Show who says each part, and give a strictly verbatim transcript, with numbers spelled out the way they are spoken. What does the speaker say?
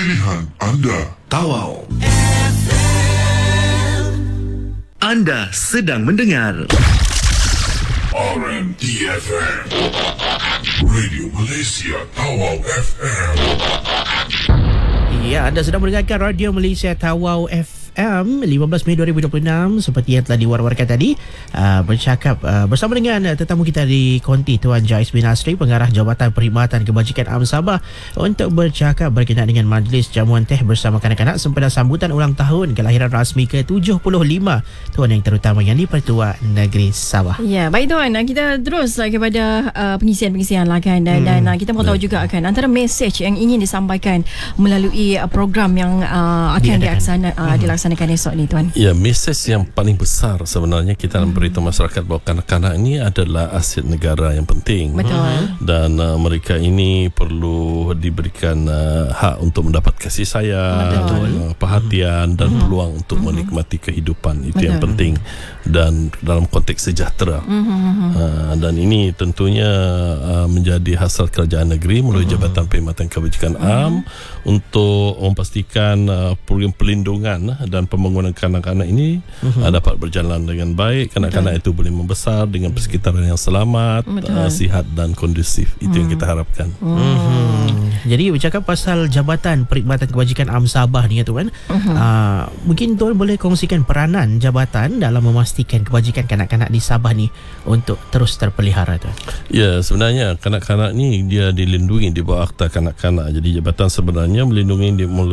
Speaker 1: Pilihan anda.
Speaker 2: Tawau Anda sedang mendengar
Speaker 1: R M D F M, Radio Malaysia Tawau F M.
Speaker 3: Ya, anda sedang mendengarkan Radio Malaysia Tawau F M lima belas Mei dua ribu dua puluh enam. Seperti yang telah diwar-warkan tadi, uh, bercakap uh, bersama dengan uh, tetamu kita di Konti, Tuan Jais bin Asri, Pengarah Jabatan Perkhidmatan Kebajikan Am Sabah, untuk bercakap berkenaan dengan majlis jamuan teh bersama kanak-kanak sempena sambutan ulang tahun kelahiran rasmi ke tujuh puluh lima Tuan yang terutama yang di-Pertua Negeri Sabah.
Speaker 4: Ya, baik Tuan, kita terus uh, kepada uh, pengisian-pengisian lah kan, dan, hmm. dan uh, kita mahu tahu juga kan antara mesej yang ingin disampaikan melalui uh, program yang uh, akan dilaksana, uh, hmm. dilaksanakan esok ni Tuan.
Speaker 5: Ya, mesej yang paling besar sebenarnya kita nak beritahu masyarakat bahawa kanak-kanak ini adalah aset negara yang penting.
Speaker 4: Betul.
Speaker 5: Dan uh, mereka ini perlu diberikan uh, hak untuk mendapat kasih sayang, uh, perhatian dan hmm. peluang untuk hmm. menikmati kehidupan. Itu Betul. Yang penting, dan dalam konteks sejahtera. hmm. uh, dan ini tentunya uh, menjadi hasrat kerajaan negeri melalui Jabatan Perkhidmatan Kebajikan hmm. Am untuk memastikan uh, program perlindungan dan pembangunan kanak-kanak ini uh-huh. uh, dapat berjalan dengan baik. Kanak-kanak Betul. Itu boleh membesar dengan persekitaran yang selamat, uh, sihat dan kondusif. Itu uh-huh. yang kita harapkan.
Speaker 3: uh-huh. Jadi bercakap pasal Jabatan Perkhidmatan Kebajikan Am Sabah ni ya Tuan, uh-huh. uh, mungkin Tuan boleh kongsikan peranan jabatan dalam memastikan kebajikan kanak-kanak di Sabah ni untuk terus terpelihara Tuan.
Speaker 5: Ya, sebenarnya kanak-kanak ni dia dilindungi di bawah Akta Kanak-kanak. Jadi jabatan sebenarnya melindungi di